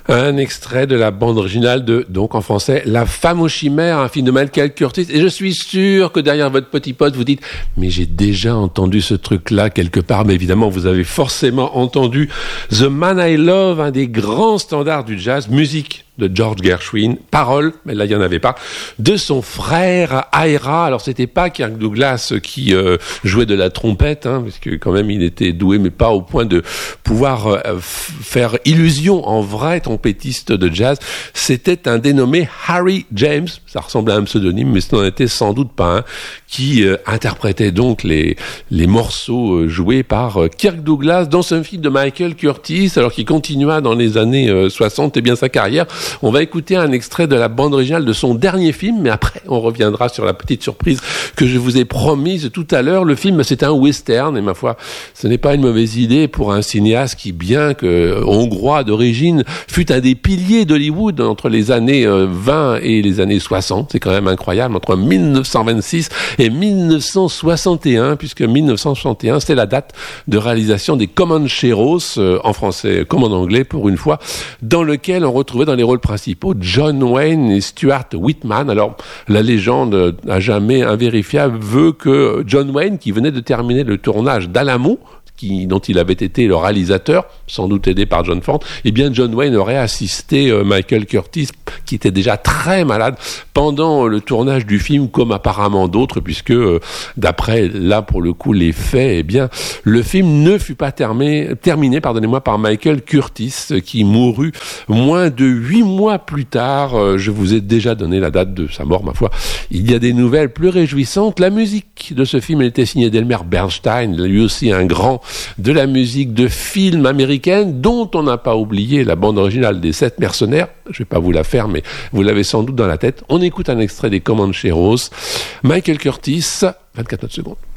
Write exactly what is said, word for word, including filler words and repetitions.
Un extrait de la bande originale de, donc en français, La femme aux chimères, un film de Michael Curtis. Et je suis sûr que derrière votre petit pote, vous dites, mais j'ai déjà entendu ce truc-là quelque part. Mais évidemment, vous avez forcément entendu The Man I Love, un des grands standards du jazz, musique de George Gershwin, paroles, mais là il n'y en avait pas, de son frère Ira. Alors c'était pas Kirk Douglas qui euh, jouait de la trompette, hein, parce que quand même il était doué, mais pas au point de pouvoir euh, f- faire illusion en vrai trompettiste de jazz. C'était un dénommé Harry James, ça ressemblait à un pseudonyme, mais ce n'en était sans doute pas un, qui euh, interprétait donc les, les morceaux euh, joués par euh, Kirk Douglas dans ce film de Michael Curtis, alors qu'il continua dans les années euh, soixante, et bien sa carrière. On va écouter un extrait de la bande originale de son dernier film, mais après, on reviendra sur la petite surprise que je vous ai promise tout à l'heure. Le film, c'est un western, et ma foi, ce n'est pas une mauvaise idée pour un cinéaste qui, bien que hongrois d'origine, fut un des piliers d'Hollywood entre les années vingt et les années soixante. C'est quand même incroyable, entre dix-neuf cent vingt-six et dix-neuf cent soixante et un, puisque dix-neuf cent soixante et un, c'est la date de réalisation des Comancheros, euh, en français comme en anglais pour une fois, dans lequel on retrouvait dans les rôles principaux John Wayne et Stuart Whitman. Alors, la légende à jamais invérifiable veut que John Wayne, qui venait de terminer le tournage d'Alamo, qui, dont il avait été le réalisateur, sans doute aidé par John Ford, eh bien John Wayne aurait assisté euh, Michael Curtis, qui était déjà très malade pendant le tournage du film, comme apparemment d'autres, puisque euh, d'après, là pour le coup, les faits, eh bien, le film ne fut pas terminé, terminé pardonnez-moi, par Michael Curtis, qui mourut moins de huit mois plus tard. Euh, je vous ai déjà donné la date de sa mort, ma foi. Il y a des nouvelles plus réjouissantes. La musique de ce film, elle était signée d'Elmer Bernstein, lui aussi un grand de la musique de films américaines, dont on n'a pas oublié la bande originale des Sept Mercenaires. Je vais pas vous la faire, mais vous l'avez sans doute dans la tête. On écoute un extrait des Comancheros. Michael Curtis, vingt-quatre notes secondes.